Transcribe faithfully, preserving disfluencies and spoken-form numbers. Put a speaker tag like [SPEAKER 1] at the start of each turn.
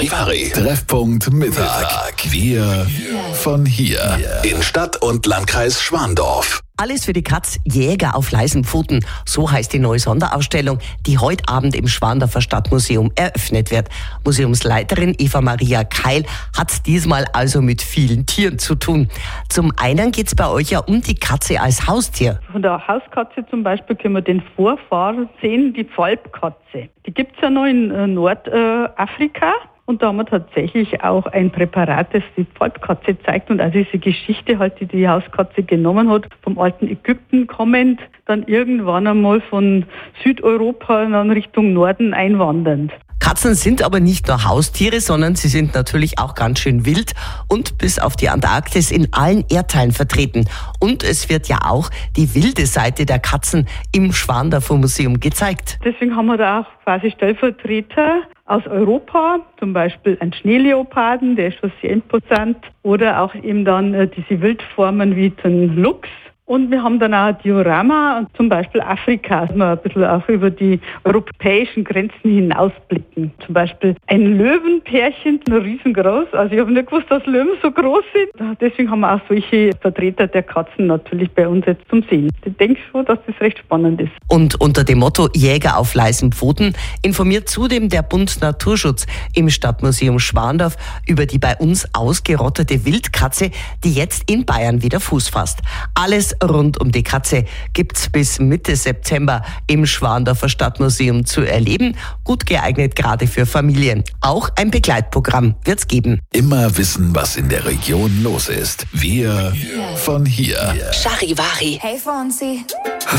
[SPEAKER 1] Charivari. Treffpunkt Mittag. Wir von hier. In Stadt und Landkreis Schwandorf.
[SPEAKER 2] Alles für die Katz, Jäger auf leisen Pfoten. So heißt die neue Sonderausstellung, die heute Abend im Schwandorfer Stadtmuseum eröffnet wird. Museumsleiterin Eva Maria Keil hat diesmal also mit vielen Tieren zu tun. Zum einen geht es bei euch ja um die Katze als Haustier.
[SPEAKER 3] Von der Hauskatze zum Beispiel können wir den Vorfahren sehen, die Pfalbkatze. Die gibt es ja noch in Nordafrika. Und da haben wir tatsächlich auch ein Präparat, das die Pfalbkatze zeigt und auch diese Geschichte halt, die die Hauskatze genommen hat, vom alten Ägypten kommend, dann irgendwann einmal von Südeuropa dann Richtung Norden einwandernd.
[SPEAKER 2] Katzen sind aber nicht nur Haustiere, sondern sie sind natürlich auch ganz schön wild und bis auf die Antarktis in allen Erdteilen vertreten. Und es wird ja auch die wilde Seite der Katzen im Schwandorfer Museum gezeigt.
[SPEAKER 3] Deswegen haben wir da auch quasi Stellvertreter aus Europa, zum Beispiel ein Schneeleoparden, der ist schon sehr imposant, oder auch eben dann äh, diese Wildformen wie den Luchs. Und wir haben dann auch ein Diorama, zum Beispiel Afrika, dass wir ein bisschen auch über die europäischen Grenzen hinausblicken. Zum Beispiel ein Löwenpärchen, riesengroß. Also ich habe nicht gewusst, dass Löwen so groß sind. Deswegen haben wir auch solche Vertreter der Katzen natürlich bei uns jetzt zum Sehen. Ich denke schon, dass das recht spannend ist.
[SPEAKER 2] Und unter dem Motto Jäger auf leisen Pfoten informiert zudem der Bund Naturschutz im Stadtmuseum Schwandorf über die bei uns ausgerottete Wildkatze, die jetzt in Bayern wieder Fuß fasst. Alles rund um die Katze gibt's bis Mitte September im Schwandorfer Stadtmuseum zu erleben. Gut geeignet gerade für Familien. Auch ein Begleitprogramm wird's geben.
[SPEAKER 1] Immer wissen, was in der Region los ist. Wir von hier.
[SPEAKER 4] Charivari.
[SPEAKER 5] Hey Fonsi.